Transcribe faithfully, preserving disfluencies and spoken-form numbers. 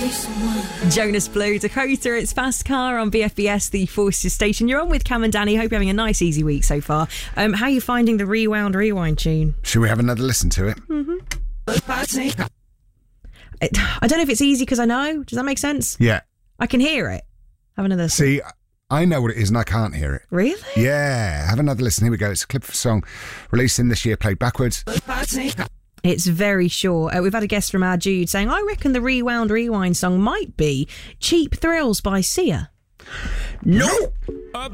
Jonas Blue, Dakota, it's Fast Car on B F B S, the Forces station. You're on with Cam and Danny. Hope you're having a nice, easy week so far. Um, how are you finding the Rewound Rewind tune? Should we have another listen to it? Mm-hmm. It, I don't know if it's easy because I know. Does that make sense? Yeah. I can hear it. Have another listen. See, I know what it is and I can't hear it. Really? Yeah. Have another listen. Here we go. It's a clip of a song released in this year, played backwards. It's very short. Uh, we've had a guest from our Jude saying, I reckon the Rewound Rewind song might be Cheap Thrills by Sia. No!